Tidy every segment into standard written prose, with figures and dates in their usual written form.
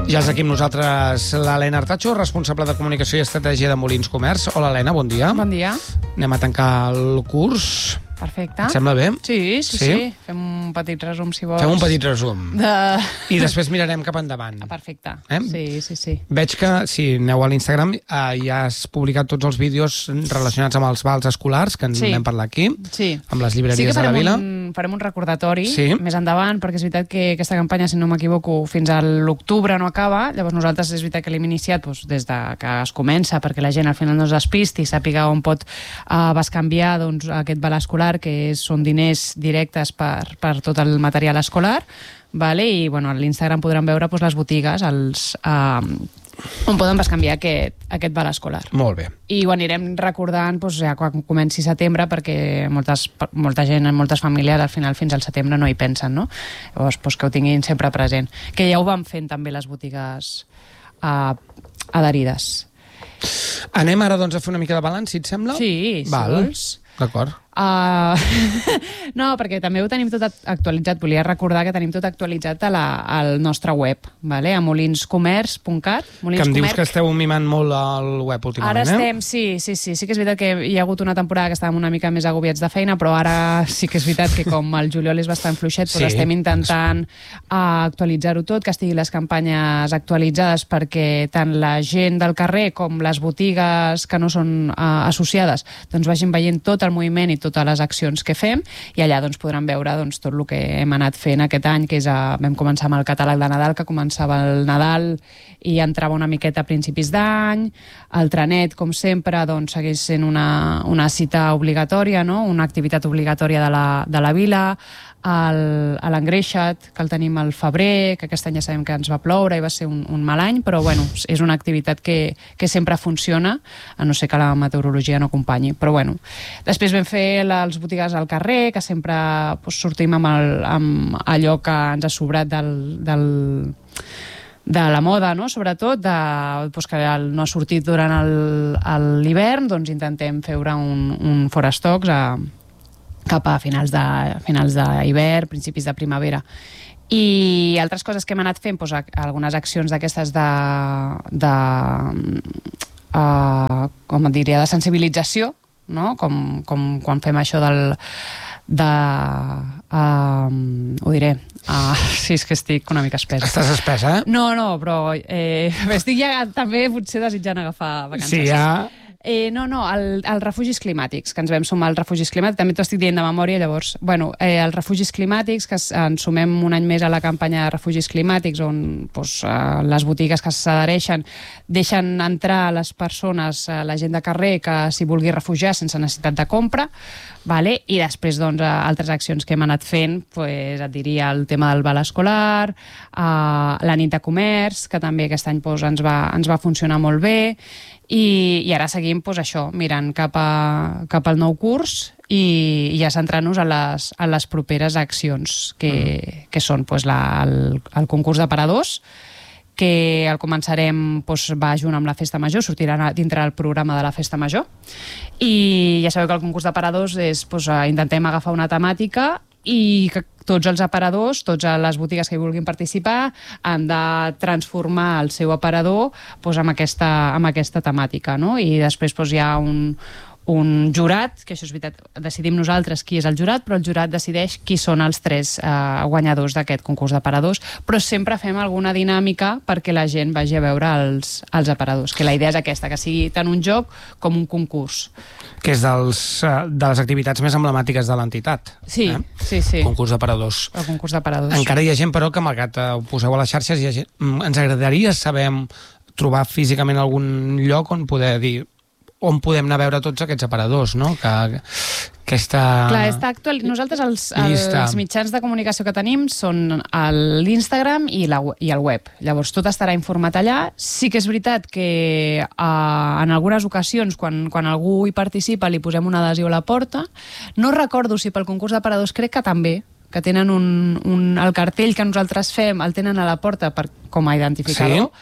Ja és aquí amb nosaltres l'Helena Artacho, responsable de comunicació i estratègia de Molins Comerç. Hola, Helena, bon dia. Bon dia. Anem a tancar el curs. Perfecte. Et sembla bé? Sí. Fem un petit resum, si vols. Fem un petit resum. De... I després mirarem cap endavant. Perfecte. Sí. Veig que, si aneu a l'Instagram, ja has publicat tots els vídeos relacionats amb els vals escolars, que en vam parlar aquí, amb les llibreries de la vila. Farem un recordatori més endavant, perquè és veritat que aquesta campanya, si no m'equivoco, fins a l'octubre no acaba. Llavors nosaltres és veritat que l'hem iniciat des de que es comença, perquè la gent al final no es despisti i sàpiga on pot bescanviar aquest val escolar, que són diners directes per tot el material escolar, i a l'Instagram podran veure les botigues on poden bescanviar aquest val escolar. Molt bé. I ho anirem recordant ja quan comenci setembre, perquè molta gent, moltes famílies al final fins al setembre no hi pensen, no? Llavors que ho tinguin sempre present, que ja ho van fent també les botigues adherides. Anem ara a fer una mica de balanç, si et sembla? Sí, si vols. D'acord. No, perquè també ho tenim tot actualitzat. Volia recordar que tenim tot actualitzat al nostre web, a molinscomerç.cat. Que em dius que esteu mimant molt al web últimament, Ara estem, sí que és veritat que hi ha hagut una temporada que estàvem una mica més agobiats de feina, però ara sí que és veritat que com el juliol és bastant fluixet, estem intentant actualitzar-ho tot, que estiguin les campanyes actualitzades perquè tant la gent del carrer com les botigues que no són associades vagin veient tot el moviment i totes les accions que fem, i allà podran veure tot el que hem anat fent aquest any, que vam començar amb el catàleg de Nadal, que començava el Nadal i entrava una miqueta a principis d'any. El trenet, com sempre, segueix sent una cita obligatòria, una activitat obligatòria de la vila. L'engreixat, que el tenim al febrer, que aquest any ja sabem que ens va ploure i va ser un mal any, però és una activitat que sempre funciona, a no ser que la meteorologia no acompanyi. Però després vam fer les botigues al carrer, que sempre sortim amb allò que ens ha sobrat de la moda, sobretot, que no ha sortit durant l'hivern, intentem fer un fora estocs cap a finals d'hivern, principis de primavera. I altres coses que hem anat fent, algunes accions d'aquestes de sensibilització, com quan fem això ho diré, sí, és que estic una mica espesa. Estàs espesa, eh? No, però estic ja també potser desitjant agafar vacances. Sí, ja... els refugis climàtics, que ens vam sumar als refugis climàtics, també t'ho estic dient de memòria, llavors, els refugis climàtics, que ens sumem un any més a la campanya de refugis climàtics, on les botigues que s'adhereixen deixen entrar les persones, la gent de carrer, que s'hi vulgui refugiar sense necessitat de compra, i després altres accions que hem anat fent, et diria el tema del val escolar, la nit de comerç, que també aquest any ens va funcionar molt bé, i ara seguim mirant cap al nou curs i ja centrant-nos a les properes accions, que són el concurs d'aparadors, que el començarem, va junt amb la Festa Major, sortirà dintre del programa de la Festa Major, i ja sabeu que el concurs d'aparadors és, intentem agafar una temàtica i que tots els aparadors, totes les botigues que hi vulguin participar, han de transformar el seu aparador amb aquesta temàtica, i després hi ha un jurat, que això és veritat, decidim nosaltres qui és el jurat, però el jurat decideix qui són els 3 guanyadors d'aquest concurs d'aparadors, però sempre fem alguna dinàmica perquè la gent vagi a veure els aparadors, que la idea és aquesta, que sigui tant un joc com un concurs. Que és de les activitats més emblemàtiques de l'entitat. Sí. Concurs d'aparadors. El concurs d'aparadors. Encara hi ha gent, però, que malgrat ho poseu a les xarxes, ens agradaria saber trobar físicament algun lloc on poder dir on podem anar a veure tots aquests aparadors, no? Que està actual. Nosaltres els mitjans de comunicació que tenim són l'Instagram i el web. Llavors tot estarà informat allà. Sí que és veritat que en algunes ocasions, quan algú hi participa, li posem una adhesió a la porta. No recordo si pel concurs d'aparadors, crec que també, que tenen el cartell que nosaltres fem, el tenen a la porta com a identificador.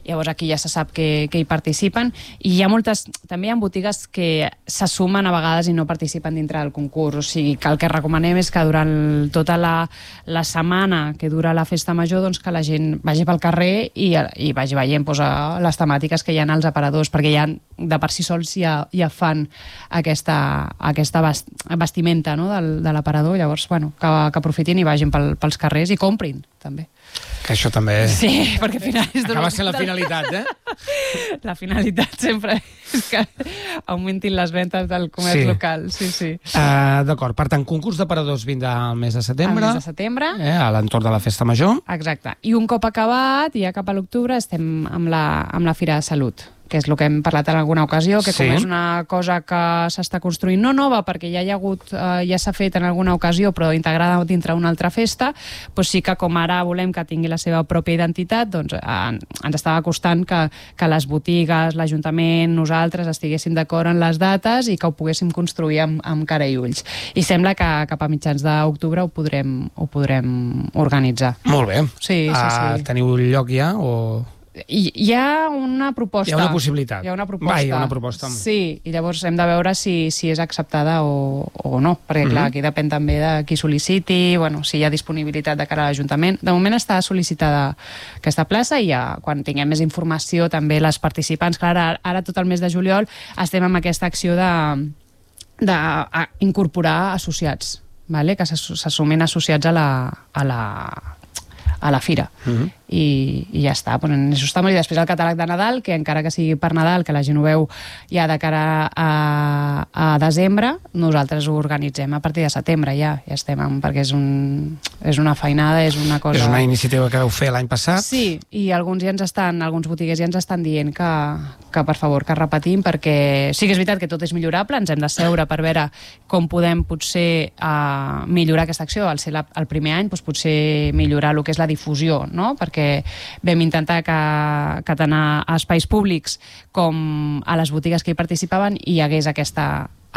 llavors aquí ja se sap que hi participen, i també hi ha botigues que se sumen a vegades i no participen dintre del concurs, o sigui que el que recomanem és que durant tota la setmana que dura la festa major, doncs que la gent vagi pel carrer i vagi veient les temàtiques que hi ha als aparadors, perquè ja de per si sols ja fan aquesta vestimenta, no, de l'aparador. Llavors, que aprofitin i vagin pels carrers i comprin, també. Que això també... Sí, perquè al final... Acaba sent la finalitat, La finalitat sempre és que augmentin les ventes del comerç local. Sí. D'acord, per tant, concurs d'aparadors vindrà al mes de setembre. Al mes de setembre. A l'entorn de la Festa Major. Exacte. I un cop acabat, ja cap a l'octubre, estem amb la Fira de Salut, que és el que hem parlat en alguna ocasió, que com és una cosa que s'està construint no nova, perquè ja s'ha fet en alguna ocasió, però integrada dintre una altra festa, doncs sí que com ara volem que tingui la seva pròpia identitat, doncs ens estava costant que les botigues, l'Ajuntament, nosaltres estiguéssim d'acord en les dates i que ho poguéssim construir amb cara i ulls. I sembla que cap a mitjans d'octubre ho podrem organitzar. Molt bé. Sí. Teniu lloc ja o...? Hi ha una proposta. Hi ha una possibilitat. Hi ha una proposta. Hi ha una proposta. Sí, i llavors hem de veure si és acceptada o no, perquè clar, aquí depèn també de qui sol·liciti, si hi ha disponibilitat de cara a l'Ajuntament. De moment està sol·licitada aquesta plaça i quan tinguem més informació també les participants, clar, ara tot el mes de juliol estem amb aquesta acció d'incorporar associats, que se sumin associats a la fira. I ja està, això està molt bé. Després el catàleg de Nadal, que encara que sigui per Nadal, que la gent ho veu ja de cara a desembre, nosaltres ho organitzem a partir de setembre, ja estem perquè és una feinada, és una cosa... És una iniciativa que vau fer l'any passat. Sí, i alguns botiguers ja ens estan dient que per favor, que repetim, perquè sí que és veritat que tot és millorable, ens hem de seure per veure com podem potser millorar aquesta acció. Al ser el primer any, potser millorar el que és la difusió, no? Perquè vam intentar que tant a espais públics com a les botigues que hi participaven hi hagués aquesta...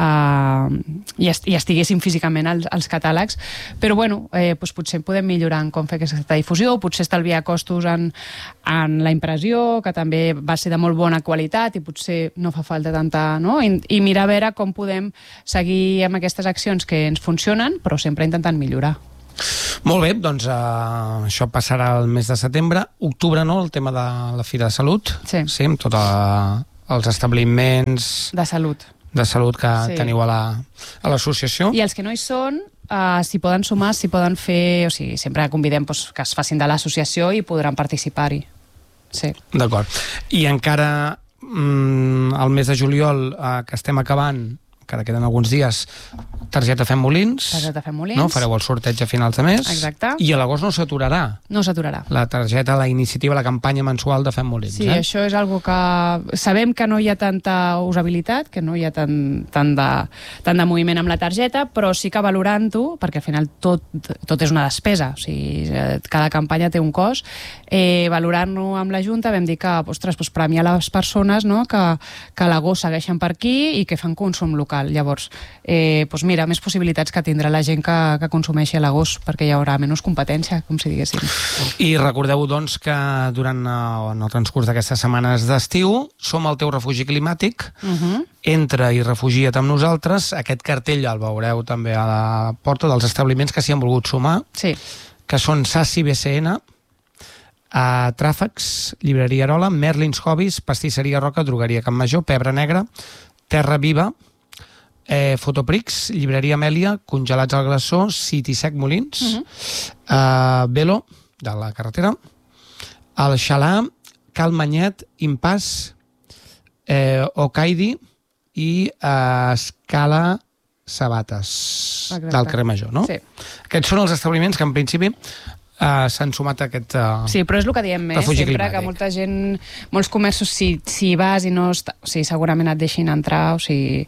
i estiguessin físicament els catàlegs, però potser podem millorar en com fer aquesta difusió, potser estalviar costos en la impressió, que també va ser de molt bona qualitat i potser no fa falta tanta... No? I mirar a veure com podem seguir amb aquestes accions que ens funcionen, però sempre intentant millorar. Molt bé, doncs això passarà el mes de setembre. Octubre, no?, el tema de la Fira de Salut. Sí, amb tots els establiments de salut que teniu a l'associació. I els que no hi són, s'hi poden sumar, s'hi poden fer... O sigui, sempre convidem que es facin de l'associació i podran participar-hi. Sí. D'acord. I encara al mes de juliol, que estem acabant, encara queden alguns dies, targeta Fem Molins. Targeta Fem Molins. No? Fareu el sorteig a finals de mes. Exacte. I a l'agost no s'aturarà. No s'aturarà. La targeta, la iniciativa, la campanya mensual de Fem Molins. Sí, això és algo que... Sabem que no hi ha tanta usabilitat, que no hi ha tant de moviment amb la targeta, però sí que valorant-ho, perquè al final tot és una despesa, o sigui, cada campanya té un cost, valorant-ho amb la Junta vam dir que, ostres, premiar les persones, no?, que a l'agost segueixen per aquí i que fan consum local. Llavors, mira, més possibilitats que tindrà la gent que consumeixi a l'agost, perquè hi haurà menys competència, com si diguéssim. I recordeu, doncs, que durant el transcurs d'aquestes setmanes d'estiu som el teu refugi climàtic. Entra i refugia't amb nosaltres. Aquest cartell el veureu també a la porta dels establiments que s'hi han volgut sumar, que són Sassi BCN, Tràfecs, Llibreria Arola, Merlins Hobbies, Pastisseria Roca, Drogueria Can Major, Pebre Negra, Terra Viva, Fotoprix, Llibreria Amèlia, Congelats al Glaçó, City Sec Molins, Velo, de la carretera, el Xalà, Cal Manyet, Impàs, Ocaidi i Escala Sabates, del carrer Major, no? Sí. Aquests són els establiments que en principi s'han sumat a aquest sí, però és el que diem refugi sempre, climàtic. que molta gent, molts comerços, si vas i no... O sigui, segurament et deixin entrar, o sigui...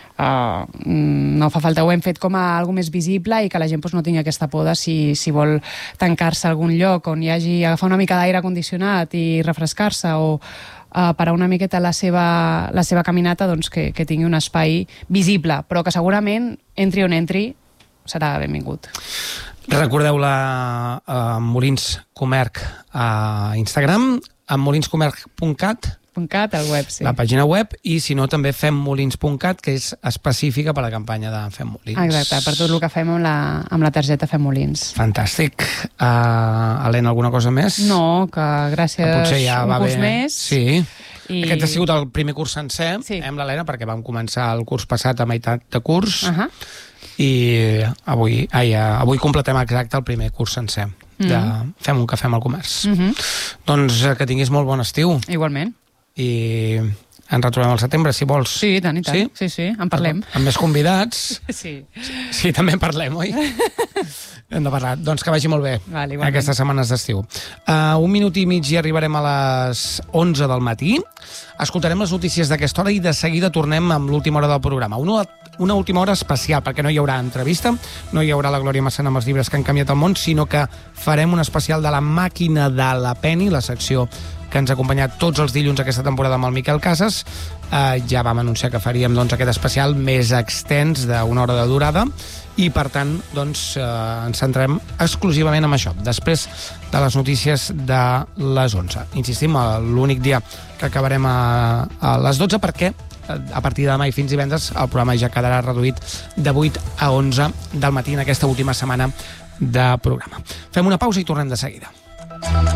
no fa falta, ho hem fet com a algo més visible i que la gent no tingui aquesta por de si vol tancar-se a algun lloc on hi hagi, agafar una mica d'aire condicionat i refrescar-se o parar una miqueta la seva caminata, doncs que tingui un espai visible, però que segurament entri on entri serà benvingut. Recordeu-la a Molins Comerc a Instagram, amb molinscomerç.cat, al web, sí. la pàgina web, i si no també femmolins.cat, que és específica per a la campanya de Fem Molins. Exacte, per tot el que fem amb la targeta Fem Molins. Fantàstic. Helena, alguna cosa més? No, que gràcies potser ja un va curs bé. més. Sí. Aquest ha sigut el primer curs sencer, amb l'Helena, perquè vam començar el curs passat a meitat de curs, i avui completem exacte el primer curs sencer de Fem un cafè amb el comerç. Doncs que tinguis molt bon estiu. Igualment. I ens retrobem al setembre, si vols. Sí, tant i tant. Sí, en parlem. Amb més convidats. Sí, també en parlem, oi? Hem de parlar. Doncs que vagi molt bé aquestes setmanes d'estiu. 1 minut i mig i arribarem a les 11 del matí. Escoltarem les notícies d'aquesta hora i de seguida tornem amb l'última hora del programa. Una última hora especial, perquè no hi haurà entrevista, no hi haurà la Glòria Massana amb els llibres que han canviat el món, sinó que farem un especial de la màquina de la Penny, la secció que ens ha acompanyat tots els dilluns aquesta temporada amb el Miquel Casas. Ja vam anunciar que faríem aquest especial més extens d'una hora de durada i, per tant, ens centrem exclusivament en això, després de les notícies de les 11. Insistim, l'únic dia que acabarem a les 12, perquè a partir de demà i fins divendres el programa ja quedarà reduït de 8 a 11 del matí en aquesta última setmana de programa. Fem una pausa i tornem de seguida.